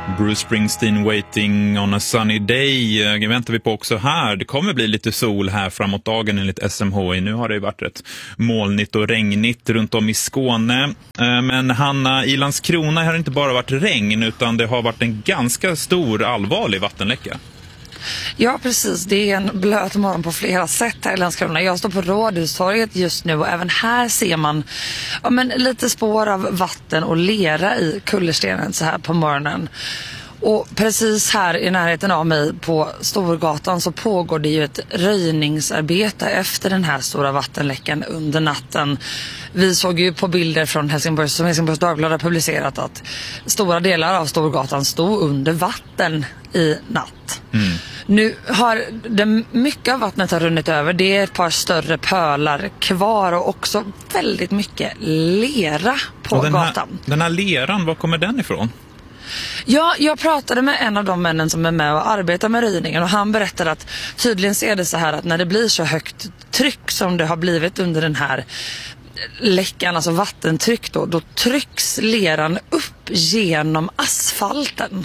Bruce Springsteen, Waiting on a Sunny Day, väntar vi på också här. Det kommer bli lite sol här framåt dagen enligt SMHI. Nu har det varit rätt molnigt och regnigt runt om i Skåne. Men Hanna, i Landskrona har det inte bara varit regn utan det har varit en ganska stor allvarlig vattenläcka. Ja, precis. Det är en blöt morgon på flera sätt här i Landskrona. Jag står på Rådhustorget just nu och även här ser man lite spår av vatten och lera i kullerstenen så här på morgonen. Och precis här i närheten av mig på Storgatan så pågår det ju ett röjningsarbete efter den här stora vattenläckan under natten. Vi såg ju på bilder från Helsingborgs Dagblad har publicerat att stora delar av Storgatan stod under vatten i natt. Nu har mycket av vattnet har runnit över. Det är ett par större pölar kvar och också väldigt mycket lera på gatan. Den här leran, var kommer den ifrån? Ja, jag pratade med en av de männen som är med och arbetar med röjningen och han berättade att tydligen ser det så här att när det blir så högt tryck som det har blivit under den här läckan, alltså vattentryck då trycks leran upp genom asfalten.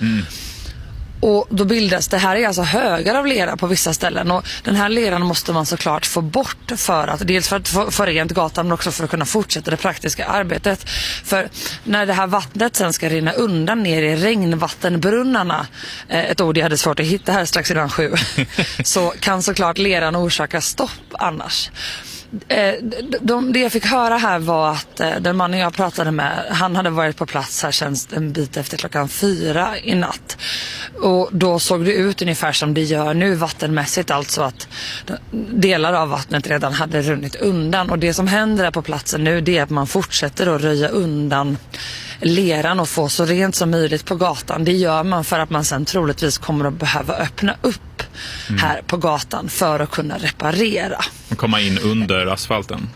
Och då bildas det här är alltså högar av lera på vissa ställen och den här leran måste man såklart få bort för att dels för att få rent gatan men också för att kunna fortsätta det praktiska arbetet. För när det här vattnet sen ska rinna undan ner i regnvattenbrunnarna, ett ord jag hade svårt att hitta här strax innan 7, så kan såklart leran orsaka stopp annars. Det jag fick höra här var att den mannen jag pratade med, han hade varit på plats här känns en bit efter 4:00 i natt. Och då såg det ut ungefär som det gör nu vattenmässigt, alltså att delar av vattnet redan hade runnit undan. Och det som händer på platsen nu det är att man fortsätter att röja undan leran och få så rent som möjligt på gatan. Det gör man för att man sen troligtvis kommer att behöva öppna upp här på gatan för att kunna reparera. Och komma in under asfalten.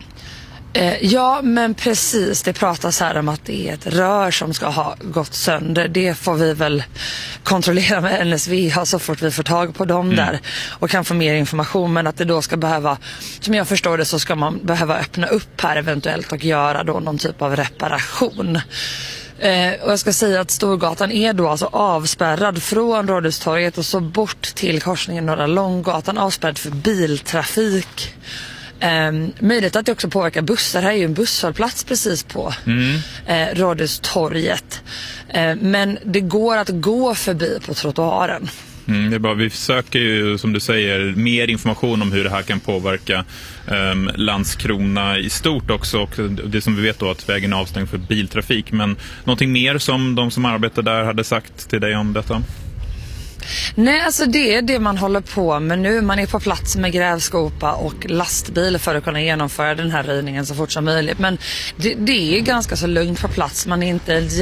Ja, men precis. Det pratas här om att det är ett rör som ska ha gått sönder. Det får vi väl kontrollera med NSV så fort vi får tag på dem där och kan få mer information. Men att det då ska behöva, som jag förstår det, så ska man behöva öppna upp här eventuellt och göra då någon typ av reparation. Och jag ska säga att Storgatan är då alltså avspärrad från Rådhustorget och så bort till korsningen Norra Långgatan, avspärrad för biltrafik. Möjligt att det också påverkar bussar. Här är ju en busshållplats precis på Rådhustorget. Men det går att gå förbi på trottoaren. Det är bara, vi söker ju som du säger mer information om hur det här kan påverka Landskrona i stort också, och det som vi vet då att vägen är avstängd för biltrafik. Men någonting mer som de som arbetar där hade sagt till dig om detta? Nej, alltså det är det man håller på med nu. Man är på plats med grävskopa och lastbil för att kunna genomföra den här röjningen så fort som möjligt. Men det är ganska så lugnt på plats. Man är inte ett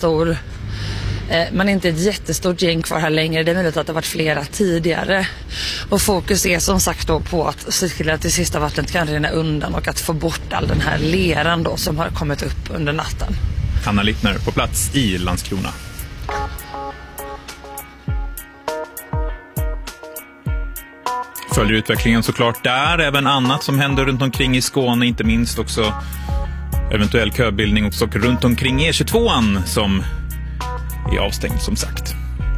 jättestort gäng kvar här längre. Det är möjligt att det har varit flera tidigare. Och fokus är som sagt då på att se till att det sista vattnet kan rinna undan och att få bort all den här leran då som har kommit upp under natten. Hanna Littner på plats i Landskrona. Följer utvecklingen såklart där, även annat som händer runt omkring i Skåne, inte minst också eventuell köbildning också runt omkring E22 som är avstängd som sagt.